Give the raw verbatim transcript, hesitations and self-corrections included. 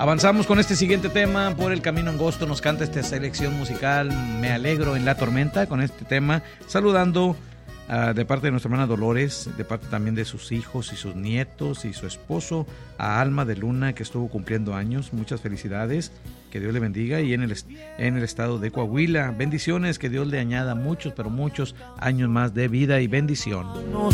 Avanzamos con este siguiente tema, Por el camino angosto. Nos canta esta selección musical Me alegro en la tormenta, con este tema, saludando uh, de parte de nuestra hermana Dolores, de parte también de sus hijos y sus nietos y su esposo, a Alma de Luna, que estuvo cumpliendo años. Muchas felicidades, que Dios le bendiga, y en el, en el estado de Coahuila, bendiciones, que Dios le añada muchos, pero muchos años más de vida y bendición.